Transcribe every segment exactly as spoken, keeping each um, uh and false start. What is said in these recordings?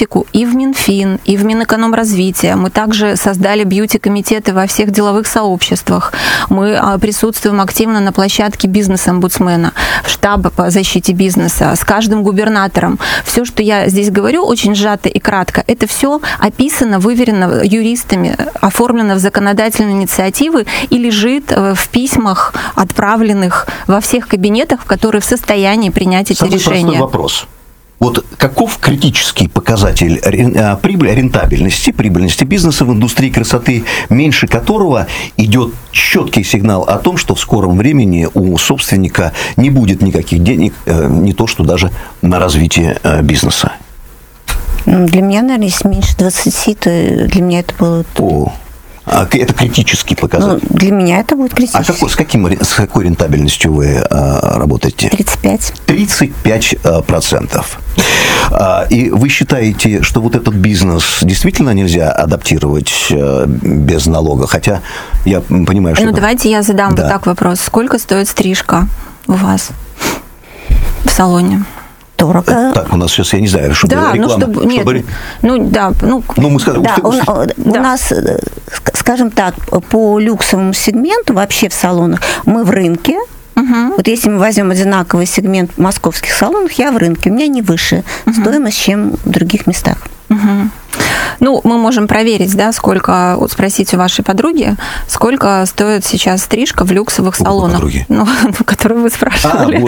специфику и в Минфин, и в Минэкономразвитие. Мы также создали бьюти-комитеты во всех деловых сообществах. Мы присутствуем активно на площадке бизнес-омбудсмена, в штабе по защите бизнеса, с каждым губернатором. Все, что я здесь говорю, очень сжато и кратко, это все описано, выверено юристами, оформлено в законодательные инициативы и лежит в письмах, отправленных во всех кабинетах, которые в состоянии принять эти Самый решения. Простой вопрос. Вот каков критический показатель прибыли, рентабельности, прибыльности бизнеса в индустрии красоты, меньше которого идет четкий сигнал о том, что в скором времени у собственника не будет никаких денег, не то что даже на развитие бизнеса? Для меня, наверное, если меньше двадцати, то для меня это было... О. Это критический показатель. Ну, для меня это будет критический. А какой, с, каким, с какой рентабельностью вы а, работаете? тридцать пять. тридцать пять процентов. А, и вы считаете, что вот этот бизнес действительно нельзя адаптировать а, без налога? Хотя я понимаю, что... Ну, давайте я задам да. вот так вопрос. Сколько стоит стрижка у вас в салоне? Дорого. Так, у нас сейчас, я не знаю, чтобы да, реклама... Ну, чтобы, нет, чтобы... ну, да, ну... Ну, мы скажем... Да, успе... у, да. у нас, скажем так, по люксовому сегменту вообще в салонах мы в рынке. Угу. Вот если мы возьмем одинаковый сегмент в московских салонах, я в рынке, у меня не выше угу. стоимость, чем в других местах. Угу. Ну, мы можем проверить, да, сколько, вот спросить у вашей подруги, сколько стоит сейчас стрижка в люксовых у салонах, ну, которую вы спрашивали.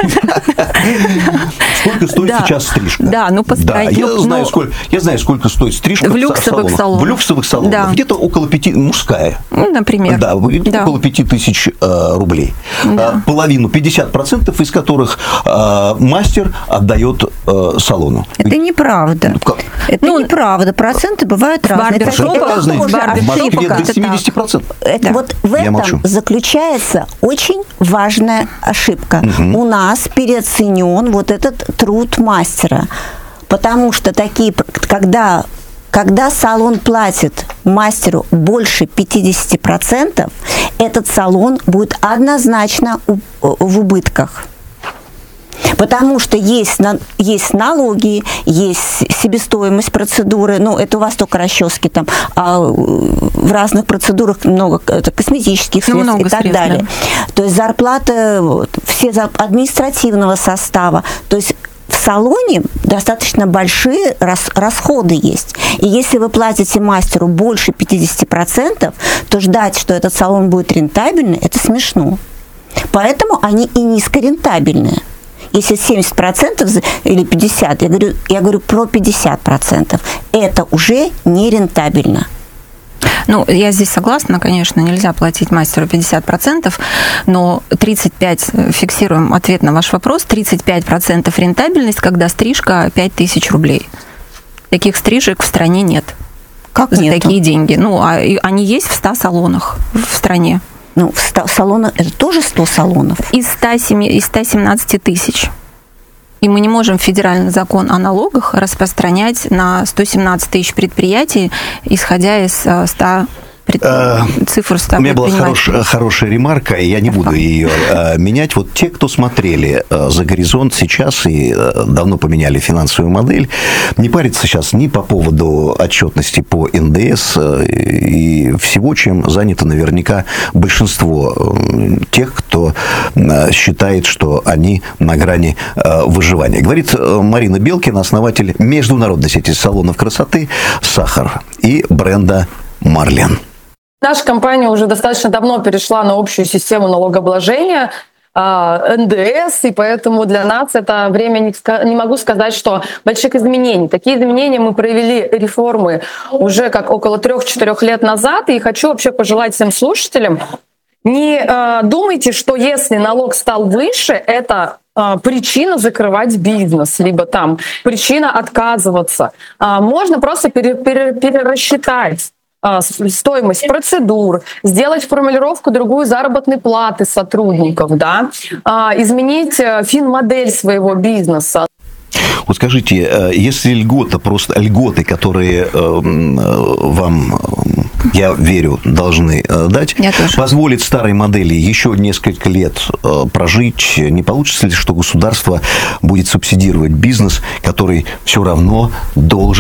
Сколько стоит сейчас стрижка? Да, ну, постарайтесь. Я знаю, сколько, я знаю, сколько стоит стрижка в люксовых салонах. В люксовых салонах. Где-то около пяти, муская. Например. Да, около пяти тысяч рублей. Половину, пятьдесят процентов из которых мастер отдает салону. Это неправда. Это неправда. Проценты бывают разные. Это в Москве до семидесяти процентов. Это вот в этом заключается очень важная ошибка. Угу. У нас переоценен вот этот труд мастера. Потому что такие, когда, когда салон платит мастеру больше пятидесяти процентов, этот салон будет однозначно в убытках. Потому что есть, есть налоги, есть себестоимость процедуры, ну, это у вас только расчески там, а в разных процедурах много косметических средств ну, и так средств, далее. Да. То есть зарплата все административного состава, то есть в салоне достаточно большие рас, расходы есть. И если вы платите мастеру больше пятидесяти процентов, то ждать, что этот салон будет рентабельный, это смешно. Поэтому они и низкорентабельные. Если семьдесят процентов или пятьдесят процентов, я говорю, я говорю про пятьдесят процентов, это уже нерентабельно. Ну, я здесь согласна, конечно, нельзя платить мастеру пятьдесят процентов, но тридцать пять процентов, фиксируем ответ на ваш вопрос, тридцать пять процентов рентабельность, когда стрижка пять тысяч рублей. Таких стрижек в стране нет. Как за нету? Такие деньги. Ну, а они есть в ста салонах в стране. Ну, в салонах, это тоже сто салонов? Из ста семнадцати тысяч. И мы не можем федеральный закон о налогах распространять на сто семнадцать тысяч предприятий, исходя из ста пред... цифр ста. У меня была хорош, хорошая ремарка, и я не буду ее э, менять. Вот те, кто смотрели э, «За горизонт» сейчас и э, давно поменяли финансовую модель, не парятся сейчас ни по поводу отчетности по эн дэ эс э, и всего, чем занято наверняка большинство э, тех, кто э, считает, что они на грани э, выживания. Говорит э, Марина Белкина, основатель международной сети салонов красоты «Сахар» и бренда «Марлен». Наша компания уже достаточно давно перешла на общую систему налогообложения, эн дэ эс, и поэтому для нас это время, не могу сказать, что больших изменений. Такие изменения мы провели, реформы, уже как около трех-четырех лет назад, и хочу вообще пожелать всем слушателям, не думайте, что если налог стал выше, это причина закрывать бизнес, либо там причина отказываться. Можно просто пере, пере, перерасчитать стоимость процедур, сделать формулировку другую заработной платы сотрудников, да, изменить финмодель своего бизнеса. Вот скажите, если льгота, просто льготы, которые вам, я верю, должны дать, позволит старой модели еще несколько лет прожить, не получится ли, что государство будет субсидировать бизнес, который все равно должен